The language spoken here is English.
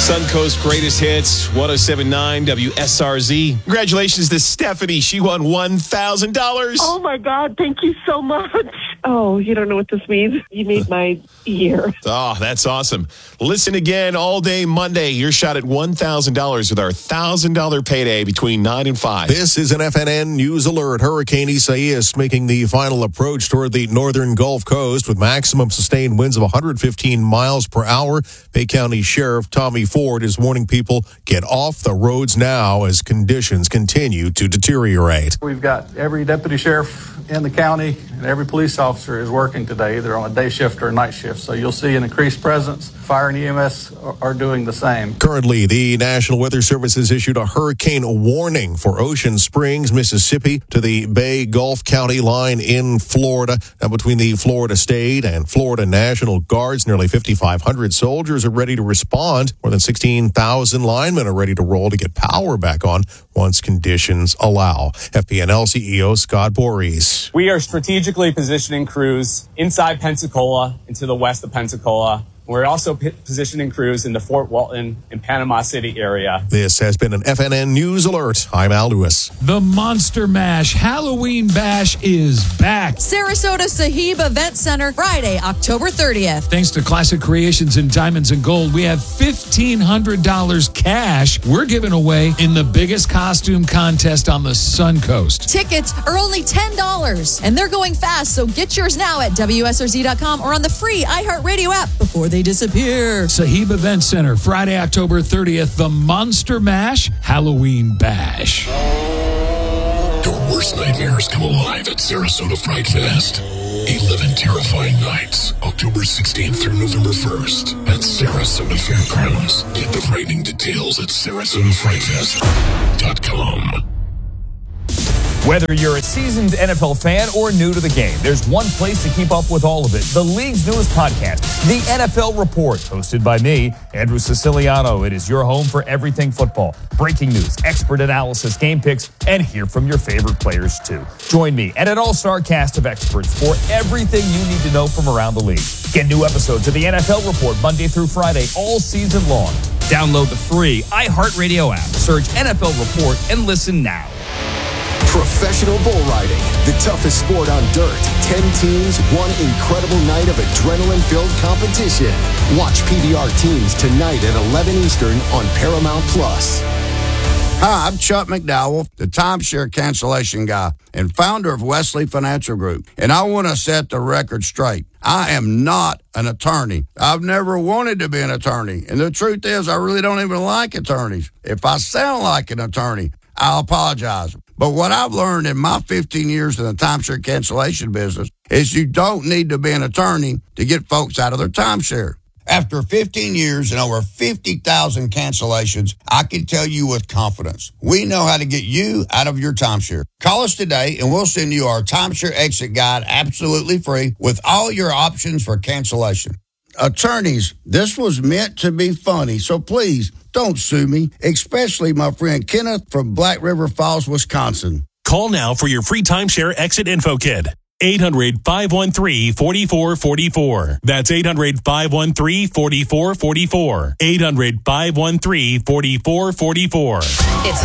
Suncoast Greatest Hits, 107.9 WSRZ. Congratulations to Stephanie. She won $1,000. Oh, my God. Thank you so much. Oh, you don't know what this means. You made my year. Oh, that's awesome. Listen again all day Monday. Your shot at $1,000 with our $1,000 payday between 9 and 5. This is an FNN News Alert. Hurricane Isaias making the final approach toward the northern Gulf Coast with maximum sustained winds of 115 miles per hour. Bay County Sheriff Tommy Ford is warning people get off the roads now as conditions continue to deteriorate. We've got every deputy sheriff in the county and every police officer is working today, either on a day shift or a night shift. So you'll see an increased presence. Fire and EMS are doing the same. Currently, the National Weather Service has issued a hurricane warning for Ocean Springs, Mississippi, to the Bay Gulf County line in Florida. Now, between the Florida State and Florida National Guards, nearly 5,500 soldiers are ready to respond. More than 16,000 linemen are ready to roll to get power back on once conditions allow. FPNL CEO Scott Voorhees. We are strategically positioning crews inside Pensacola and to the west of Pensacola. We're also positioning crews in the Fort Walton and Panama City area. This has been an FNN News Alert. I'm Al Lewis. The Monster Mash Halloween Bash is back. Sarasota Sahib Event Center, Friday, October 30th. Thanks to Classic Creations and Diamonds and Gold, we have $1,500 cash we're giving away in the biggest costume contest on the Suncoast. Tickets are only $10, and they're going fast, so get yours now at WSRZ.com or on the free iHeartRadio app before they disappear. Sahib Event Center, Friday, October 30th, the Monster Mash Halloween Bash. Your worst nightmares come alive at Sarasota Fright Fest. 11 terrifying nights, October 16th through November 1st at Sarasota Fairgrounds. Get the frightening details at SarasotaFrightFest.com. Whether you're a seasoned NFL fan or new to the game, there's one place to keep up with all of it. The league's newest podcast, The NFL Report, hosted by me, Andrew Siciliano. It is your home for everything football. Breaking news, expert analysis, game picks, and hear from your favorite players, too. Join me and an all-star cast of experts for everything you need to know from around the league. Get new episodes of The NFL Report Monday through Friday all season long. Download the free iHeartRadio app. Search NFL Report and listen now. Professional bull riding, the toughest sport on dirt. 10 teams, one incredible night of adrenaline-filled competition. Watch PBR Teams tonight at 11 Eastern on Paramount+. Hi, I'm Chuck McDowell, the timeshare cancellation guy and founder of Wesley Financial Group. And I want to set the record straight. I am not an attorney. I've never wanted to be an attorney. And the truth is, I really don't even like attorneys. If I sound like an attorney, I'll apologize. But what I've learned in my 15 years in the timeshare cancellation business is you don't need to be an attorney to get folks out of their timeshare. After 15 years and over 50,000 cancellations, I can tell you with confidence, we know how to get you out of your timeshare. Call us today and we'll send you our timeshare exit guide absolutely free with all your options for cancellation. Attorneys, this was meant to be funny, so please don't sue me, especially my friend Kenneth from Black River Falls, Wisconsin. Call now for your free timeshare exit info kit. 800-513-4444. That's 800-513-4444. 800-513-4444. It's